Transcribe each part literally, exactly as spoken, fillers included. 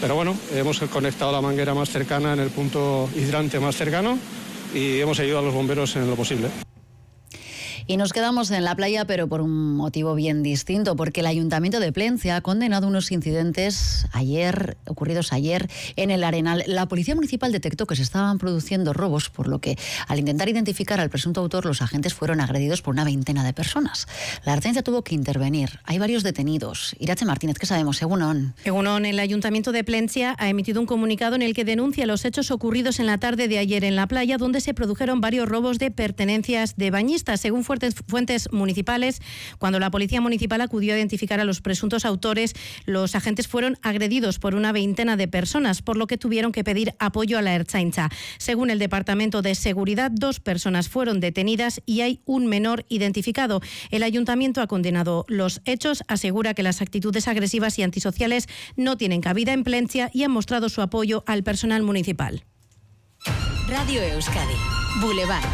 Pero bueno, hemos conectado la manguera más cercana en el punto hidrante más cercano y hemos ayudado a los bomberos en lo posible. Y nos quedamos en la playa, pero por un motivo bien distinto, porque el Ayuntamiento de Plencia ha condenado unos incidentes ayer, ocurridos ayer en el Arenal. La Policía Municipal detectó que se estaban produciendo robos, por lo que al intentar identificar al presunto autor, los agentes fueron agredidos por una veintena de personas. La Ertzaintza tuvo que intervenir. Hay varios detenidos. Irache Martínez, ¿qué sabemos? Egunon. Egunon, el Ayuntamiento de Plencia ha emitido un comunicado en el que denuncia los hechos ocurridos en la tarde de ayer en la playa, donde se produjeron varios robos de pertenencias de bañistas. Según fuentes municipales, cuando la Policía Municipal acudió a identificar a los presuntos autores, los agentes fueron agredidos por una veintena de personas, por lo que tuvieron que pedir apoyo a la Ertzaintza. Según el Departamento de Seguridad, dos personas fueron detenidas y hay un menor identificado. El Ayuntamiento ha condenado los hechos, asegura que las actitudes agresivas y antisociales no tienen cabida en Plencia y ha mostrado su apoyo al personal municipal. Radio Euskadi, Boulevard.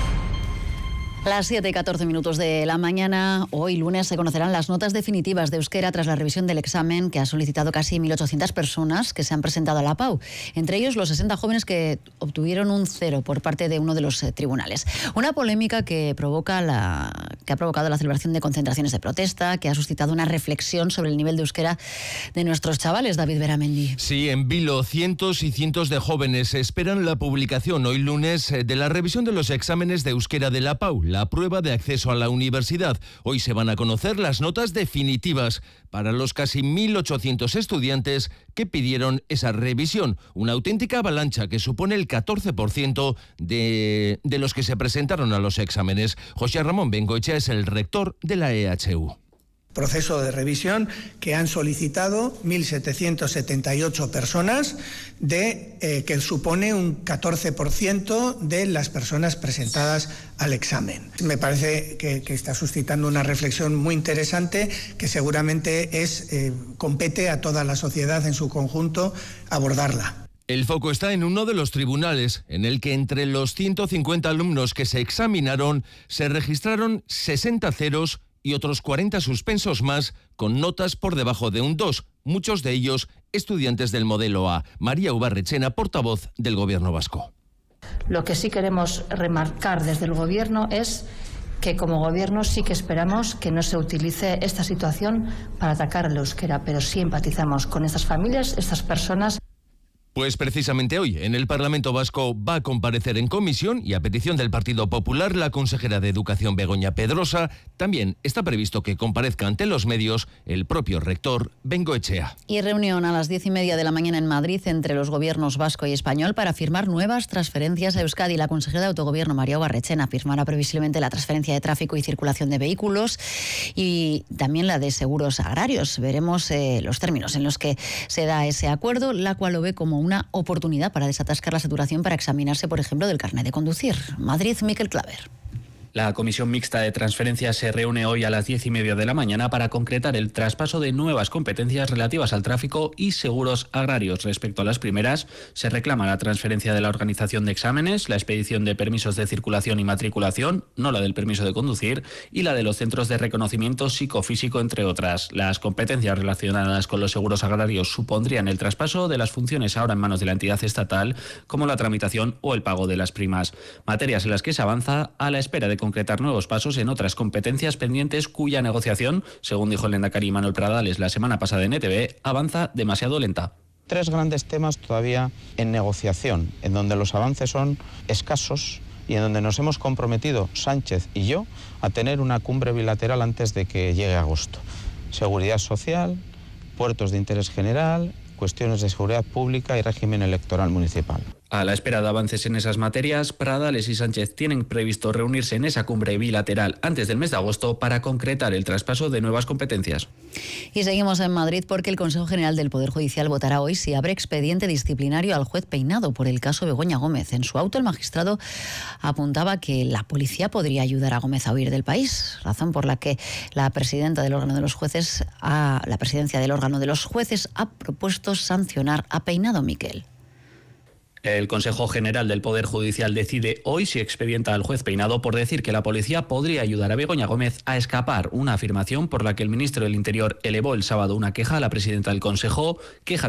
Las siete y catorce minutos de la mañana, hoy lunes, se conocerán las notas definitivas de euskera tras la revisión del examen que ha solicitado casi mil ochocientas personas que se han presentado a la P A U. Entre ellos, los sesenta jóvenes que obtuvieron un cero por parte de uno de los eh, tribunales. Una polémica que, provoca la, que ha provocado la celebración de concentraciones de protesta, que ha suscitado una reflexión sobre el nivel de euskera de nuestros chavales. David Beramendi. Sí, en Vilo, cientos y cientos de jóvenes esperan la publicación hoy lunes de la revisión de los exámenes de euskera de la P A U. La prueba de acceso a la universidad. Hoy se van a conocer las notas definitivas para los casi mil ochocientos estudiantes que pidieron esa revisión. Una auténtica avalancha que supone el catorce por ciento de, de los que se presentaron a los exámenes. José Ramón Bengoechea es el rector de la E H U. Proceso de revisión que han solicitado mil setecientas setenta y ocho personas, de, eh, que supone un catorce por ciento de las personas presentadas al examen. Me parece que, que está suscitando una reflexión muy interesante que seguramente es, eh, compete a toda la sociedad en su conjunto abordarla. El foco está en uno de los tribunales, en el que entre los ciento cincuenta alumnos que se examinaron se registraron sesenta ceros y otros cuarenta suspensos más con notas por debajo de un dos, muchos de ellos estudiantes del modelo A. María Ubarrechena, portavoz del Gobierno vasco. Lo que sí queremos remarcar desde el Gobierno es que como Gobierno sí que esperamos que no se utilice esta situación para atacar al euskera, pero sí empatizamos con estas familias, estas personas. Pues precisamente hoy, en el Parlamento Vasco va a comparecer en comisión y a petición del Partido Popular la consejera de Educación Begoña Pedrosa. También está previsto que comparezca ante los medios el propio rector Bengoechea. Y reunión a las diez y media de la mañana en Madrid entre los gobiernos vasco y español para firmar nuevas transferencias a Euskadi. La consejera de Autogobierno, María Ubarrechena, firmará previsiblemente la transferencia de tráfico y circulación de vehículos y también la de seguros agrarios. Veremos eh, los términos en los que se da ese acuerdo, la cual lo ve como una oportunidad para desatascar la saturación para examinarse, por ejemplo, del carnet de conducir. Madrid, Miquel Claver. La Comisión Mixta de Transferencias se reúne hoy a las diez y media de la mañana para concretar el traspaso de nuevas competencias relativas al tráfico y seguros agrarios. Respecto a las primeras, se reclama la transferencia de la organización de exámenes, la expedición de permisos de circulación y matriculación, no la del permiso de conducir, y la de los centros de reconocimiento psicofísico, entre otras. Las competencias relacionadas con los seguros agrarios supondrían el traspaso de las funciones ahora en manos de la entidad estatal, como la tramitación o el pago de las primas. Materias en las que se avanza a la espera de concretar nuevos pasos en otras competencias pendientes cuya negociación, según dijo el lehendakari Manuel Pradales la semana pasada en E T V, avanza demasiado lenta. Tres grandes temas todavía en negociación, en donde los avances son escasos y en donde nos hemos comprometido, Sánchez y yo, a tener una cumbre bilateral antes de que llegue agosto. Seguridad social, puertos de interés general, cuestiones de seguridad pública y régimen electoral municipal. A la espera de avances en esas materias, Pradales y Sánchez tienen previsto reunirse en esa cumbre bilateral antes del mes de agosto para concretar el traspaso de nuevas competencias. Y seguimos en Madrid porque el Consejo General del Poder Judicial votará hoy si abre expediente disciplinario al juez Peinado por el caso Begoña Gómez. En su auto, el magistrado apuntaba que la policía podría ayudar a Gómez a huir del país, razón por la que la presidenta del órgano de los jueces, ha, la presidencia del órgano de los jueces ha propuesto sancionar a Peinado. Miquel. El Consejo General del Poder Judicial decide hoy si expedienta al juez Peinado por decir que la policía podría ayudar a Begoña Gómez a escapar, una afirmación por la que el ministro del Interior elevó el sábado una queja a la presidenta del Consejo, queja